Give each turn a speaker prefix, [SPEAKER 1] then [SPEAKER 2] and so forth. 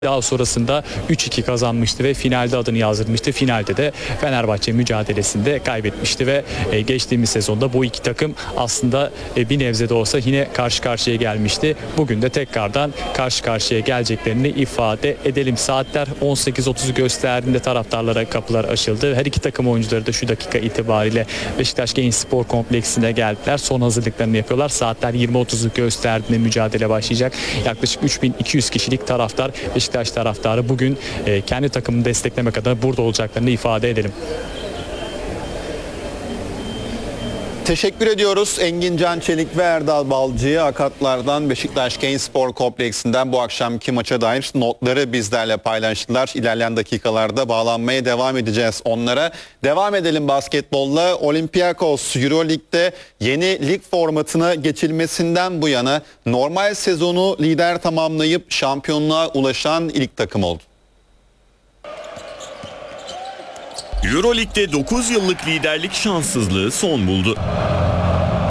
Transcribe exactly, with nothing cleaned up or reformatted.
[SPEAKER 1] Daha sonrasında üç iki kazanmıştı ve finalde adını yazdırmıştı. Finalde de Fenerbahçe mücadelesinde kaybetmişti ve geçtiğimiz sezonda bu iki takım aslında bir nebze de olsa yine karşı karşıya gelmişti. Bugün de tekrardan karşı karşıya geleceklerini ifade edelim. Saatler on sekiz otuzu gösterdiğinde taraftarlara kapılar açıldı. Her iki takım oyuncuları da şu dakika itibariyle Beşiktaş Gençspor Kompleksine geldiler. Son hazırlıklarını yapıyorlar. Saatler yirmi otuzu gösterdiğinde mücadele başlayacak. Yaklaşık üç bin iki yüz kişilik taraftar Beşiktaş Beşiktaş taraftarı bugün e, kendi takımını desteklemek adına burada olacaklarını ifade edelim.
[SPEAKER 2] Teşekkür ediyoruz Engin Can Çelik ve Erdal Balcı'ya Akatlar'dan Beşiktaş Gençspor Kompleksi'nden bu akşamki maça dair notları bizlerle paylaştılar. İlerleyen dakikalarda bağlanmaya devam edeceğiz onlara. Devam edelim basketbolla. Olympiakos Euroleague'de yeni lig formatına geçilmesinden bu yana normal sezonu lider tamamlayıp şampiyonluğa ulaşan ilk takım oldu.
[SPEAKER 3] Euroleague'de dokuz yıllık liderlik şanssızlığı son buldu.